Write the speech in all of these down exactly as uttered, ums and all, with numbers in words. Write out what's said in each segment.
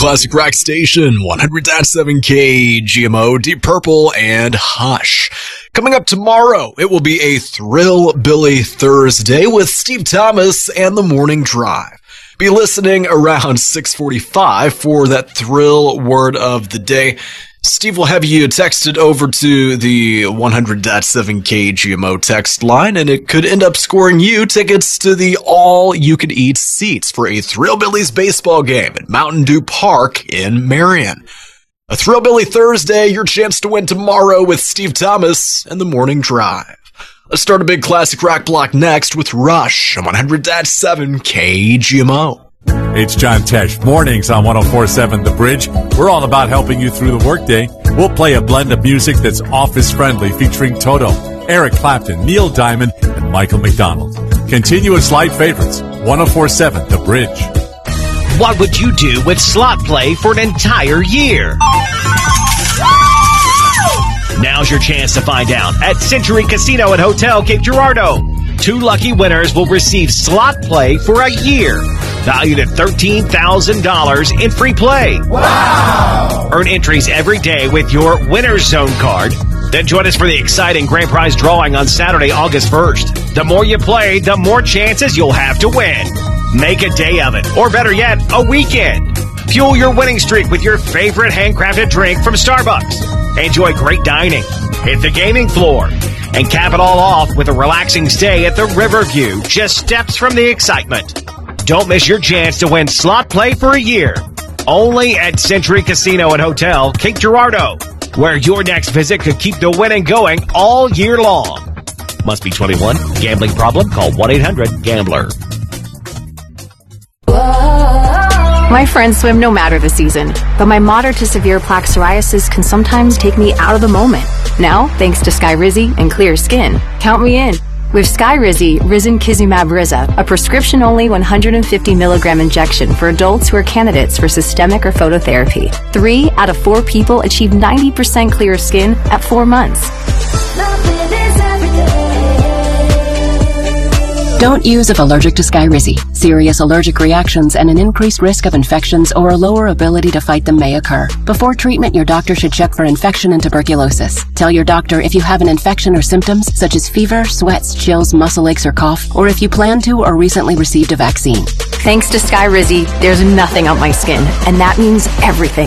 Classic Rock Station, one hundred point seven K G M O, Deep Purple, and Hush. Coming up tomorrow, it will be a Thrill-Billy Thursday with Steve Thomas and The Morning Drive. Be listening around six forty-five for that thrill word of the day. Steve will have you texted over to the one hundred point seven K G M O text line, and it could end up scoring you tickets to the all-you-can-eat seats for a Thrill-Billy's baseball game at Mountain Dew Park in Marion. A Thrill-Billy Thursday, your chance to win tomorrow with Steve Thomas and The Morning Drive. Let's start a big classic rock block next with Rush on one hundred point seven K G M O. It's John Tesh. Mornings on one oh four point seven The Bridge. We're all about helping you through the workday. We'll play a blend of music that's office-friendly featuring Toto, Eric Clapton, Neil Diamond, and Michael McDonald. Continuous light favorites. one oh four point seven The Bridge. What would you do with slot play for an entire year? Now's your chance to find out at Century Casino and Hotel Cape Girardeau. Two lucky winners will receive slot play for a year, valued at thirteen thousand dollars in free play. Wow! Earn entries every day with your Winner's Zone card. Then join us for the exciting grand prize drawing on Saturday, August first. The more you play, the more chances you'll have to win. Make a day of it, or better yet, a weekend. Fuel your winning streak with your favorite handcrafted drink from Starbucks. Enjoy great dining, hit the gaming floor, and cap it all off with a relaxing stay at the Riverview, just steps from the excitement. Don't miss your chance to win slot play for a year. Only at Century Casino and Hotel, Cape Girardeau, where your next visit could keep the winning going all year long. Must be twenty-one. Gambling problem? Call one eight hundred gambler. My friends swim no matter the season, but my moderate to severe plaque psoriasis can sometimes take me out of the moment. Now, thanks to Skyrizi and clear skin, count me in. With Skyrizi, Risankizumab Riza, a prescription-only one hundred fifty milligram injection for adults who are candidates for systemic or phototherapy. Three out of four people achieve ninety percent clear skin at four months. Don't use if allergic to Skyrizi. Serious allergic reactions and an increased risk of infections or a lower ability to fight them may occur. Before treatment, your doctor should check for infection and tuberculosis. Tell your doctor if you have an infection or symptoms such as fever, sweats, chills, muscle aches, or cough, or if you plan to or recently received a vaccine. Thanks to Skyrizi, there's nothing on my skin, and that means everything.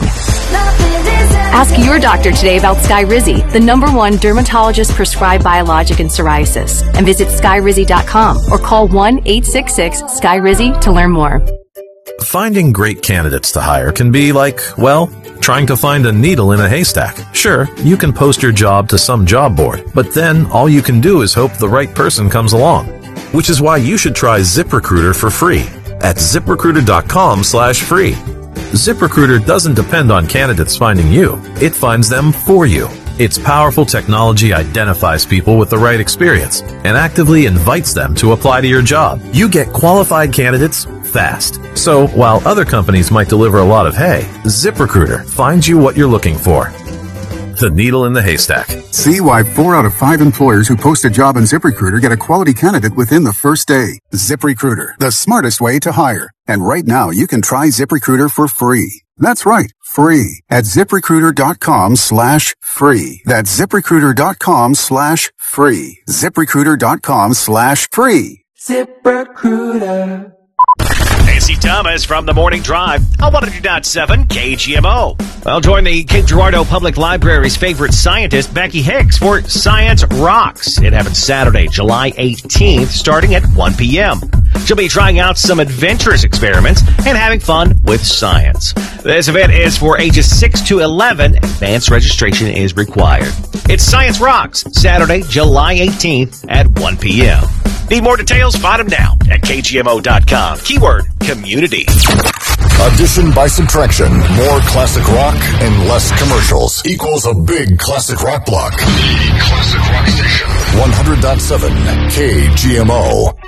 Ask your doctor today about Skyrizi, the number one dermatologist-prescribed biologic in psoriasis, and visit skyrizi dot com or call one eight six six Skyrizi to learn more. Finding great candidates to hire can be like, well, trying to find a needle in a haystack. Sure, you can post your job to some job board, but then all you can do is hope the right person comes along. Which is why you should try ZipRecruiter for free at ziprecruiter dot com slash free. ZipRecruiter doesn't depend on candidates finding you. It finds them for you. Its powerful technology identifies people with the right experience and actively invites them to apply to your job. You get qualified candidates fast. So while other companies might deliver a lot of hay, ZipRecruiter finds you what you're looking for. The needle in the haystack. See why four out of five employers who post a job on ZipRecruiter get a quality candidate within the first day. ZipRecruiter, the smartest way to hire. And right now, you can try ZipRecruiter for free. That's right, free at ziprecruiter dot com slash free. That's ziprecruiter dot com slash free. ziprecruiter dot com slash free. ZipRecruiter. Nancy Thomas from The Morning Drive on one hundred point seven K G M O. Well, join the Cape Girardeau Public Library's favorite scientist, Becky Hicks, for Science Rocks. It happens Saturday, July eighteenth, starting at one p.m. She'll be trying out some adventurous experiments and having fun with science. This event is for ages six to eleven. Advanced registration is required. It's Science Rocks, Saturday, July eighteenth at one p.m. Need more details? Find them now at K G M O dot com. Keyword community. Addition by subtraction. More classic rock and less commercials equals a big classic rock block. The classic rock station. one hundred point seven K G M O.